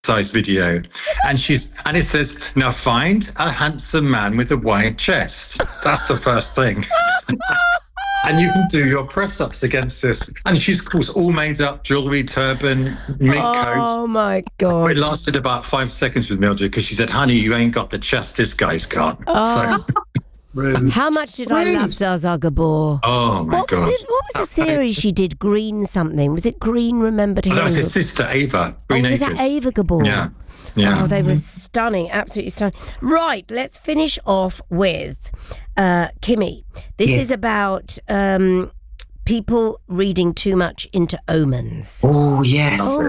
size video, and it says, now find a handsome man with a wide chest. That's the first thing. And you can do your press-ups against this. And she's, of course, all made up, jewellery, turban, mink coat. Oh, my God. It lasted about 5 seconds with Mildred because she said, honey, you ain't got the chest this guy's got. Oh. So, Rude. How much did I love Zsa Zsa Gabor? oh, my God. What was the series she did? Green something. Was it Green Remembered Hills? That was his sister, Ava. Green was Acres. that Ava Gabor? Yeah. Oh, they were stunning. Absolutely stunning. Right, let's finish off with Kimmy. This is about people reading too much into omens. Oh, yes. Oh,